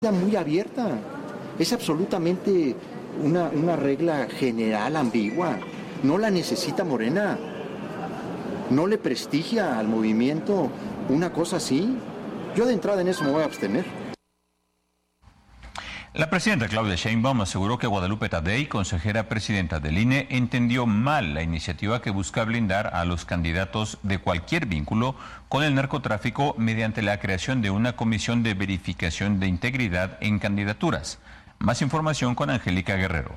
muy abierta. Es absolutamente una regla general ambigua. No la necesita Morena. No le prestigia al movimiento una cosa así. Yo de entrada en eso me voy a abstener. La presidenta Claudia Sheinbaum aseguró que Guadalupe Tadei, consejera presidenta del INE, entendió mal la iniciativa que busca blindar a los candidatos de cualquier vínculo con el narcotráfico mediante la creación de una comisión de verificación de integridad en candidaturas. Más información con Angélica Guerrero.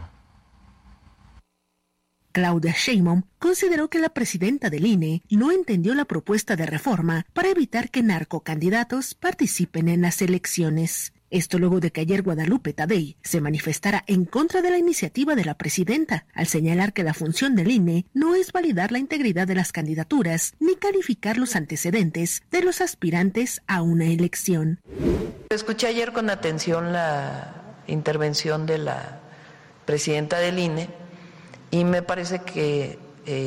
Claudia Sheinbaum consideró que la presidenta del INE no entendió la propuesta de reforma para evitar que narcocandidatos participen en las elecciones. Esto luego de que ayer Guadalupe Tadei se manifestara en contra de la iniciativa de la presidenta, al señalar que la función del INE no es validar la integridad de las candidaturas ni calificar los antecedentes de los aspirantes a una elección. Escuché ayer con atención la intervención de la presidenta del INE y me parece que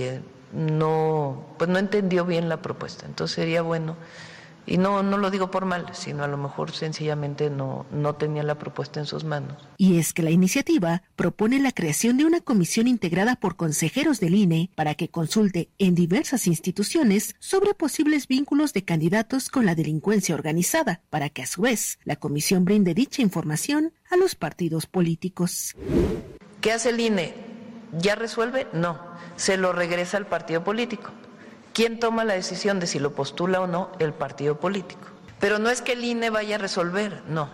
no entendió bien la propuesta. Entonces sería bueno. Y no lo digo por mal, sino a lo mejor sencillamente no tenía la propuesta en sus manos. Y es que la iniciativa propone la creación de una comisión integrada por consejeros del INE para que consulte en diversas instituciones sobre posibles vínculos de candidatos con la delincuencia organizada, para que a su vez la comisión brinde dicha información a los partidos políticos. ¿Qué hace el INE? ¿Ya resuelve? No, se lo regresa al partido político. ¿Quién toma la decisión de si lo postula o no? El partido político. Pero no es que el INE vaya a resolver, no.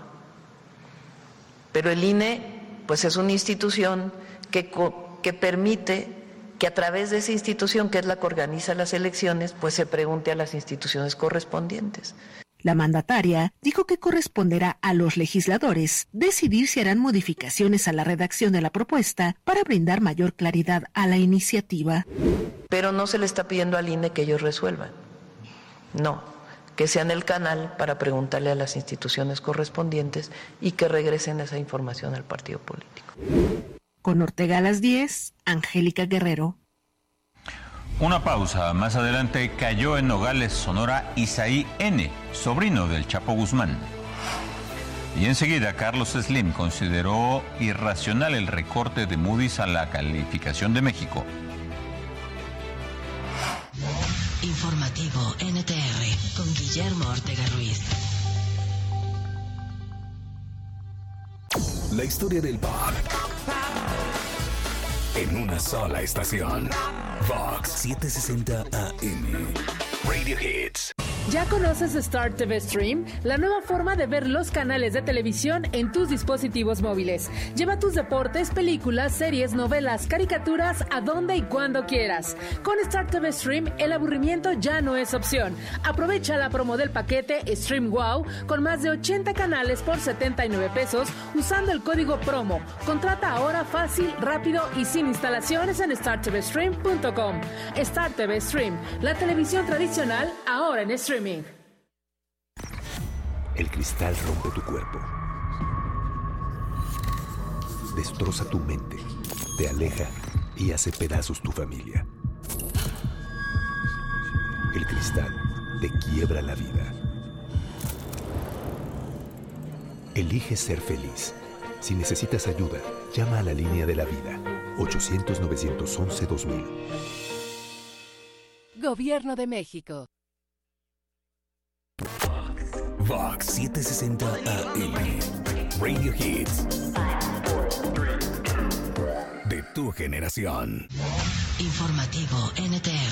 Pero el INE, pues es una institución que permite que a través de esa institución, que es la que organiza las elecciones, pues se pregunte a las instituciones correspondientes. La mandataria dijo que corresponderá a los legisladores decidir si harán modificaciones a la redacción de la propuesta para brindar mayor claridad a la iniciativa. Pero no se le está pidiendo al INE que ellos resuelvan. No, que sean el canal para preguntarle a las instituciones correspondientes y que regresen esa información al partido político. Con Ortega a las 10, Angélica Guerrero. Una pausa. Más adelante cayó en Nogales, Sonora, Isaí N., sobrino del Chapo Guzmán. Y enseguida, Carlos Slim consideró irracional el recorte de Moody's a la calificación de México. Informativo NTR con Guillermo Ortega Ruiz. La historia del pop en una sola estación. Vox 760 AM. Radio Hits. ¿Ya conoces Star TV Stream? La nueva forma de ver los canales de televisión en tus dispositivos móviles. Lleva tus deportes, películas, series, novelas, caricaturas a donde y cuando quieras. Con Star TV Stream, el aburrimiento ya no es opción. Aprovecha la promo del paquete Stream Wow con más de 80 canales por 79 pesos usando el código promo. Contrata ahora fácil, rápido y sin instalaciones en startvstream.com. Star TV Stream, la televisión tradicional ahora en streaming. El cristal rompe tu cuerpo, destroza tu mente, te aleja y hace pedazos tu familia. El cristal te quiebra la vida. Elige ser feliz. Si necesitas ayuda, llama a la línea de la vida, 800-911-2000. Gobierno de México. Vox 760 AM. Radio Hits. De tu generación. Informativo NTR